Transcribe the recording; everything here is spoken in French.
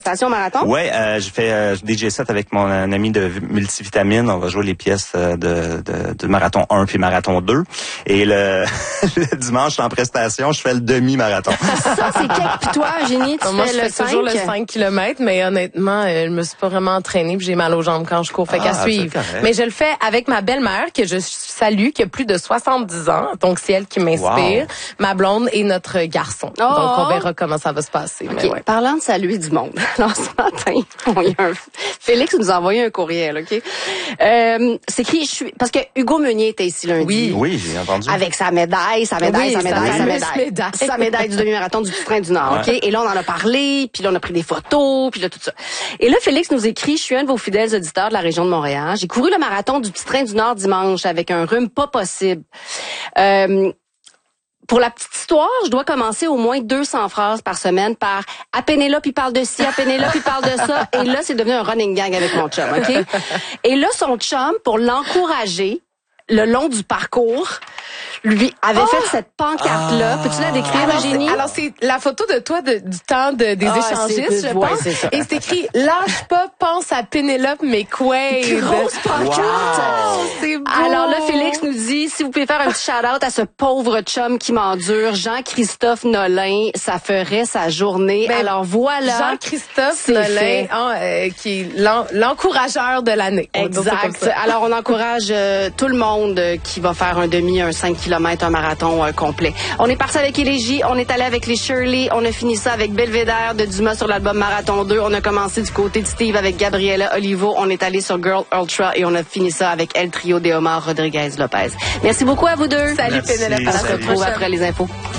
Station marathon? Ouais, j'ai fait DJ set avec mon ami de multivitamine. On va jouer les pièces de marathon 1 puis marathon 2. Et le dimanche, je suis en prestation, je fais le demi-marathon. Ça, c'est quel? Puis toi, Génie, tu moi, fais je le fais 5? toujours le 5 km, mais honnêtement, je me suis pas vraiment entraînée puis j'ai mal aux jambes quand je cours. Fait qu'à suivre. Mais je le fais avec ma belle-mère, que je salue, qui a plus de 70 ans. Donc, c'est elle qui m'inspire. Wow. Ma blonde et notre garçon. Oh. Donc, on verra comment ça va se passer. Okay. Mais ouais. Parlant de saluer du monde, alors ce matin, Félix nous a envoyé un courriel, OK? C'est écrit, parce que Hugo Meunier était ici lundi. Oui, j'ai entendu. Avec sa médaille du demi-marathon du Petit-Train du Nord, OK? Et là, on en a parlé, puis là, on a pris des photos, puis là, tout ça. Et là, Félix nous écrit, je suis un de vos fidèles auditeurs de la région de Montréal. J'ai couru le marathon du Petit-Train du Nord dimanche avec un rhume pas possible. Pour la petite histoire, je dois commencer au moins 200 phrases par semaine par « À Pénélope, il parle de ci, à Pénélope, il parle de ça ». Et là, c'est devenu un running gang avec mon chum, OK? Et là, son chum, pour l'encourager le long du parcours, lui avait fait cette pancarte-là. Peux-tu la décrire, Eugénie? Alors, c'est la photo de toi du temps des échangistes, je pense. C'est ça. Et c'est écrit « Lâche pas, pense à Pénélope McQuaid ». Grosse pancarte! Wow. C'est beau! Alors là, Félix nous dit, si vous pouvez faire un petit shout-out à ce pauvre chum qui m'endure, Jean-Christophe Nolin, ça ferait sa journée. Ben, alors voilà. Jean-Christophe Nolin, qui est l'encourageur de l'année. Exact. Alors on encourage tout le monde qui va faire un 5 km, un marathon complet. On est parti avec Élégie, on est allé avec les Shirley, on a fini ça avec Belvédère de Dumas sur l'album Marathon 2, on a commencé du côté de Steve avec Gabriela Olivo, on est allé sur Girl Ultra et on a fini ça avec El Trio de Omar Rodriguez Lopez. Merci beaucoup à vous deux. Salut Pénélope, on se retrouve après les infos.